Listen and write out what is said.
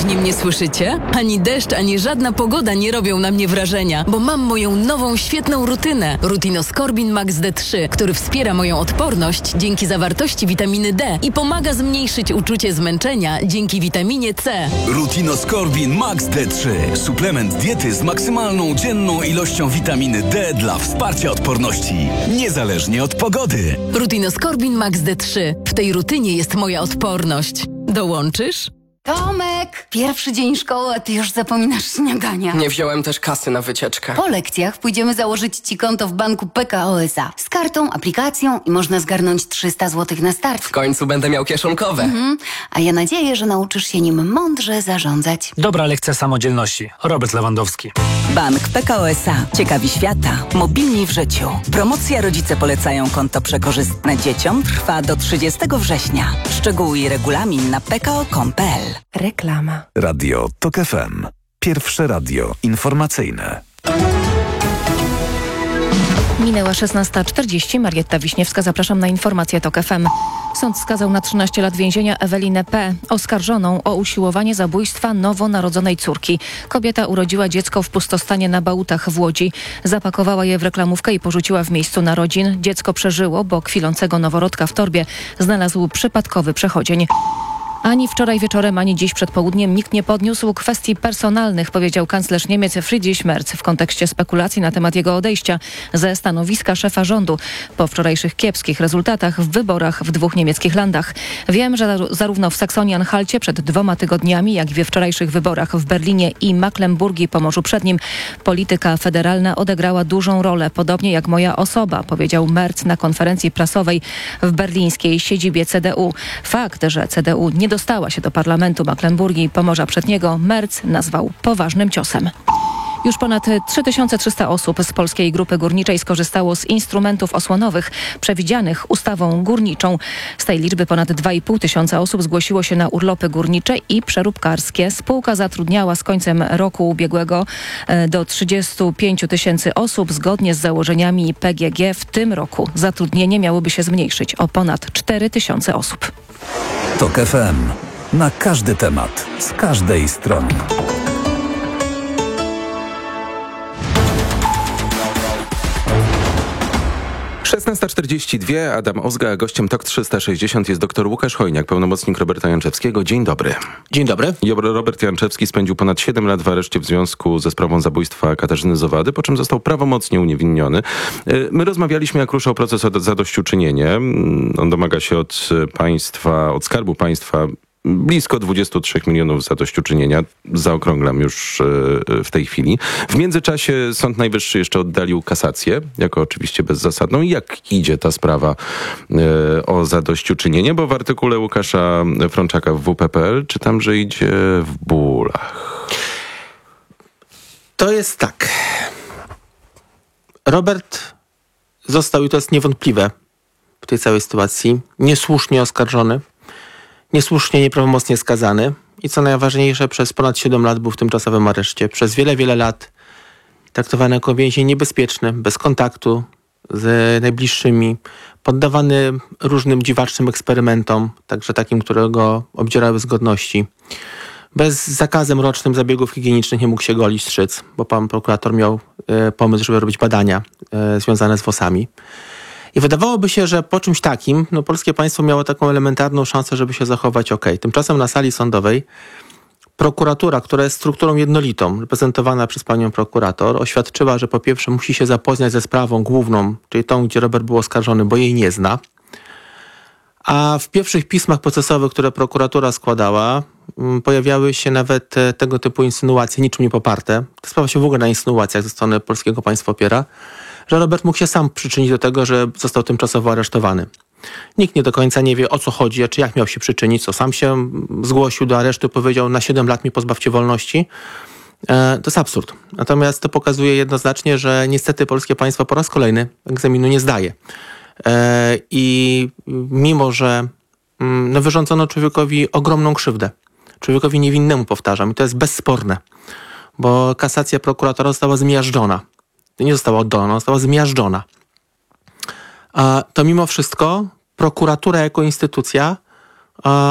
wyraźnie mnie słyszycie? Ani deszcz, ani żadna pogoda nie robią na mnie wrażenia, bo mam moją nową, świetną rutynę. Rutinoskorbin Max D3, który wspiera moją odporność dzięki zawartości witaminy D i pomaga zmniejszyć uczucie zmęczenia dzięki witaminie C. Rutinoskorbin Max D3. Suplement diety z maksymalną dzienną ilością witaminy D dla wsparcia odporności, niezależnie od pogody. Rutinoskorbin Max D3. W tej rutynie jest moja odporność. Dołączysz? Tomek, pierwszy dzień szkoły, a ty już zapominasz śniadania. Nie wziąłem też kasy na wycieczkę. Po lekcjach pójdziemy założyć ci konto w banku PKO SA. Z kartą, aplikacją i można zgarnąć 300 zł na start. W końcu będę miał kieszonkowe. A ja nadzieję, że nauczysz się nim mądrze zarządzać. Dobra lekcja samodzielności. Robert Lewandowski. Bank PKO SA. Ciekawi świata. Mobilni w życiu. Promocja Rodzice polecają konto przekorzystne dzieciom trwa do 30 września. Szczegóły i regulamin na pko.com.pl. Reklama. Radio TOK FM. Pierwsze radio informacyjne. Minęła 16:40. Marietta Wiśniewska, zapraszam na informację TOK FM. Sąd skazał na 13 lat więzienia Ewelinę P., oskarżoną o usiłowanie zabójstwa nowonarodzonej córki. Kobieta urodziła dziecko w pustostanie na Bałutach w Łodzi. Zapakowała je w reklamówkę i porzuciła w miejscu narodzin. Dziecko przeżyło, bo kwilącego noworodka w torbie znalazł przypadkowy przechodzień. Ani wczoraj wieczorem, ani dziś przed południem nikt nie podniósł kwestii personalnych, powiedział kanclerz Niemiec Friedrich Merz w kontekście spekulacji na temat jego odejścia ze stanowiska szefa rządu po wczorajszych kiepskich rezultatach w wyborach w 2 niemieckich landach. Wiem, że zarówno w Saksonii-Anhalcie przed 2 tygodniami, jak i we wczorajszych wyborach w Berlinie i Mecklenburgii, Pomorzu Przednim, polityka federalna odegrała dużą rolę, podobnie jak moja osoba, powiedział Merz na konferencji prasowej w berlińskiej siedzibie CDU. Fakt, że CDU nie dostała się do parlamentu Mecklenburgii i Pomorza Przedniego, Merz nazwał poważnym ciosem. Już ponad 3300 osób z Polskiej Grupy Górniczej skorzystało z instrumentów osłonowych przewidzianych ustawą górniczą. Z tej liczby ponad 2500 osób zgłosiło się na urlopy górnicze i przeróbkarskie. Spółka zatrudniała z końcem roku ubiegłego do 35 000 osób. Zgodnie z założeniami PGG w tym roku zatrudnienie miałoby się zmniejszyć o ponad 4000 osób. TOK FM. Na każdy temat, z każdej strony. Szesnasta 42, Adam Ozga, a gościem TOK 360 jest dr Łukasz Hojniak, pełnomocnik Roberta Janczewskiego. Dzień dobry. Dzień dobry. Robert Janczewski spędził ponad 7 lat w areszcie w związku ze sprawą zabójstwa Katarzyny Zowady, po czym został prawomocnie uniewinniony. My rozmawialiśmy, jak ruszał proces o zadośćuczynienie. On domaga się od państwa, od Skarbu Państwa blisko 23 milionów zadośćuczynienia. Zaokrąglam już w tej chwili. W międzyczasie Sąd Najwyższy jeszcze oddalił kasację, jako oczywiście bezzasadną. Jak idzie ta sprawa o zadośćuczynienie? Bo w artykule Łukasza Frączaka w WP.pl czytam, że idzie w bólach. To jest tak. Robert został, i to jest niewątpliwe w tej całej sytuacji, niesłusznie oskarżony, niesłusznie, nieprawomocnie skazany i co najważniejsze, przez ponad 7 lat był w tymczasowym areszcie. Przez wiele, wiele lat traktowany jako więzień niebezpieczny, bez kontaktu z najbliższymi, poddawany różnym dziwacznym eksperymentom, także takim, które go obdzierały z godności. Bez zakazem rocznym zabiegów higienicznych nie mógł się golić, strzyc, bo pan prokurator miał pomysł, żeby robić badania związane z włosami. I wydawałoby się, że po czymś takim polskie państwo miało taką elementarną szansę, żeby się zachować okej. Tymczasem na sali sądowej prokuratura, która jest strukturą jednolitą, reprezentowana przez panią prokurator, oświadczyła, że po pierwsze musi się zapoznać ze sprawą główną, czyli tą, gdzie Robert był oskarżony, bo jej nie zna. A w pierwszych pismach procesowych, które prokuratura składała, pojawiały się nawet tego typu insynuacje, niczym nie poparte. Ta sprawa się w ogóle na insynuacjach ze strony polskiego państwa opiera, że Robert mógł się sam przyczynić do tego, że został tymczasowo aresztowany. Nikt nie do końca nie wie, o co chodzi, czy jak miał się przyczynić, co sam się zgłosił do aresztu, powiedział: na 7 lat mnie pozbawcie wolności. To jest absurd. Natomiast to pokazuje jednoznacznie, że niestety polskie państwo po raz kolejny egzaminu nie zdaje. I mimo, że wyrządzono człowiekowi ogromną krzywdę, człowiekowi niewinnemu, powtarzam, i to jest bezsporne, bo kasacja prokuratora została zmiażdżona. Nie została oddolona, została zmiażdżona. To mimo wszystko prokuratura jako instytucja